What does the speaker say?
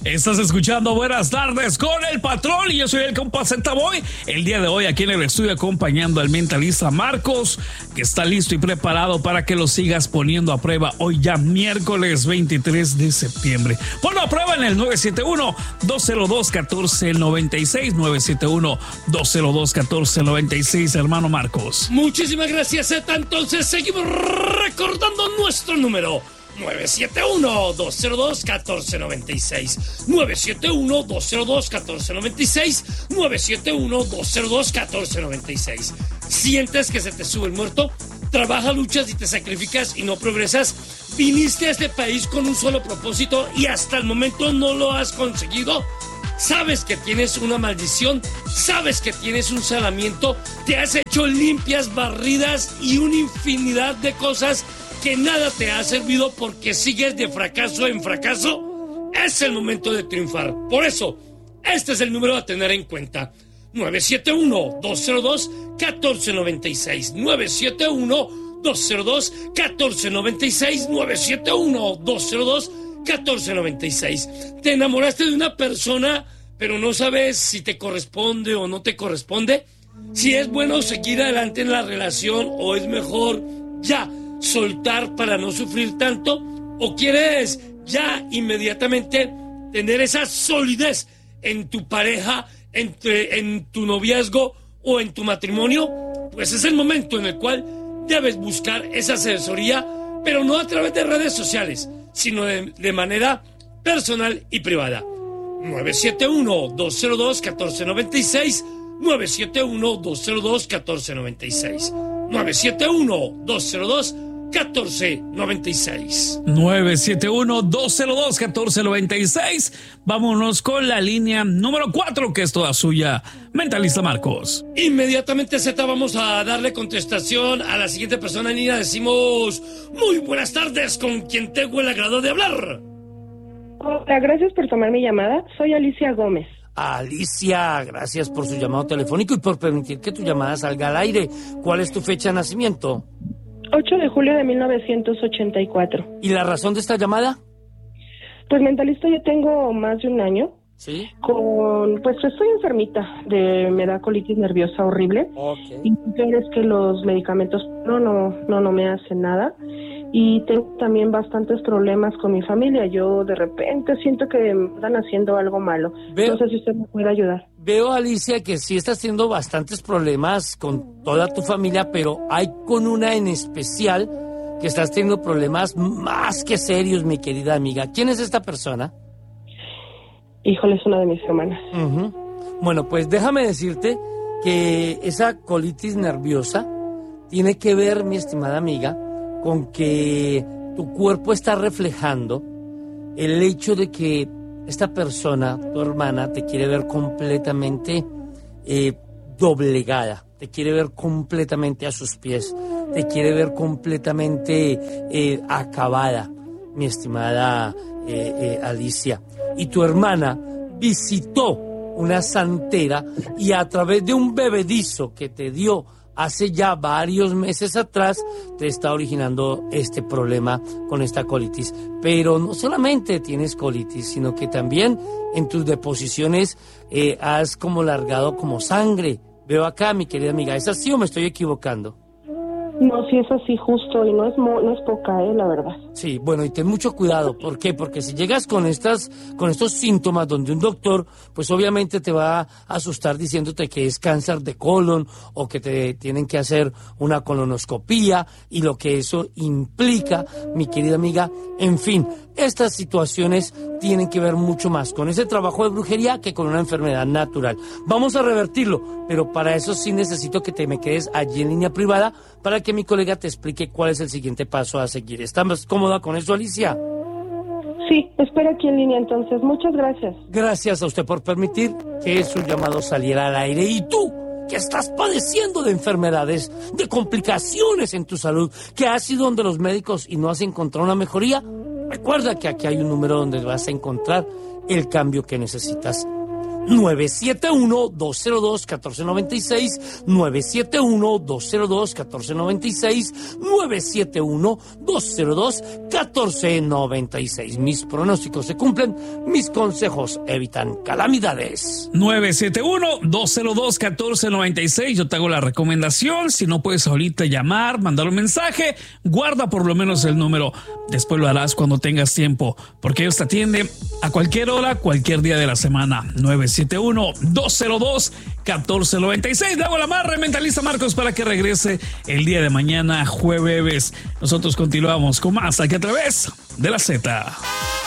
Estás escuchando Buenas Tardes con el Patrón y yo soy el compa Z-Boy. El día de hoy aquí en el estudio acompañando al mentalista Marcos, que está listo y preparado para que lo sigas poniendo a prueba hoy ya miércoles 23 de septiembre. Ponlo a prueba en el 971-202-1496, 971-202-1496, hermano Marcos. Muchísimas gracias, Z. Entonces seguimos recordando nuestro número. 971-202-1496, 971-202-1496, 971-202-1496. ¿Sientes que se te sube el muerto? Trabajas, luchas y te sacrificas y no progresas. ¿Viniste a este país con un solo propósito y hasta el momento no lo has conseguido? ¿Sabes que tienes una maldición? ¿Sabes que tienes un salamiento? ¿Te has hecho limpias, barridas y una infinidad de cosas que nada te ha servido porque sigues de fracaso en fracaso? Es el momento de triunfar. Por eso, este es el número a tener en cuenta. 971-202-1496. 971-202-1496. 971-202-1496. ¿Te enamoraste de una persona, pero no sabes si te corresponde o no te corresponde? Si es bueno seguir adelante en la relación o es mejor ya soltar para no sufrir tanto, o quieres ya inmediatamente tener esa solidez en tu pareja, en tu noviazgo o en tu matrimonio, pues es el momento en el cual debes buscar esa asesoría, pero no a través de redes sociales, sino de manera personal y privada. 971-202-1496, 971-202-1496, 971-202-1496. 971-202-1496. Vámonos con la línea número 4, que es toda suya, mentalista Marcos. Inmediatamente, Z, vamos a darle contestación a la siguiente persona en línea. Decimos, muy buenas tardes, ¿con quién tengo el agrado de hablar? Hola, gracias por tomar mi llamada. Soy Alicia Gómez. Alicia, gracias por su llamado telefónico y por permitir que tu llamada salga al aire. ¿Cuál es tu fecha de nacimiento? 8 de julio de 1984. ¿Y la razón de esta llamada? Pues mentalista, yo tengo más de un año. ¿Sí? Pues estoy enfermita, me da colitis nerviosa horrible. Okay. Y es que los medicamentos no me hacen nada. Y tengo también bastantes problemas con mi familia. Yo de repente siento que me están haciendo algo malo. No sé si usted me puede ayudar. Veo, Alicia, que sí estás teniendo bastantes problemas con toda tu familia, pero hay con una en especial que estás teniendo problemas más que serios, mi querida amiga. ¿Quién es esta persona? Híjole, es una de mis hermanas. Uh-huh. Bueno, pues déjame decirte que esa colitis nerviosa tiene que ver, mi estimada amiga, con que tu cuerpo está reflejando el hecho de que esta persona, tu hermana, te quiere ver completamente doblegada, te quiere ver completamente a sus pies, te quiere ver completamente acabada, mi estimada Alicia. Y tu hermana visitó una santera y a través de un bebedizo que te dio hace ya varios meses atrás, te está originando este problema con esta colitis. Pero no solamente tienes colitis, sino que también en tus deposiciones has como largado como sangre. Veo acá, mi querida amiga, ¿es así o me estoy equivocando? No, sí es así justo y no es poca, la verdad. Sí, bueno, y ten mucho cuidado. ¿Por qué? Porque si llegas con estos síntomas donde un doctor, pues obviamente te va a asustar diciéndote que es cáncer de colon o que te tienen que hacer una colonoscopía y lo que eso implica, mi querida amiga. En fin, estas situaciones tienen que ver mucho más con ese trabajo de brujería que con una enfermedad natural. Vamos a revertirlo, pero para eso sí necesito que te me quedes allí en línea privada para que mi colega te explique cuál es el siguiente paso a seguir. ¿Estás cómoda con eso, Alicia? Sí, espero aquí en línea entonces. Muchas gracias. Gracias a usted por permitir que su llamado saliera al aire. Y tú, que estás padeciendo de enfermedades, de complicaciones en tu salud, que has ido donde los médicos y no has encontrado una mejoría, recuerda que aquí hay un número donde vas a encontrar el cambio que necesitas. 971-202-1496, 971-202-1496, 971-202-1496. Mis pronósticos se cumplen, mis consejos evitan calamidades. 971-202-1496. Yo te hago la recomendación. Si no puedes ahorita llamar, mandar un mensaje, guarda por lo menos el número. Después lo harás cuando tengas tiempo, porque ellos te atienden a cualquier hora, cualquier día de la semana. 971-202-1496. Le hago la marra, mentalista Marcos, para que regrese el día de mañana, jueves. Nosotros continuamos con más aquí a través de la Z.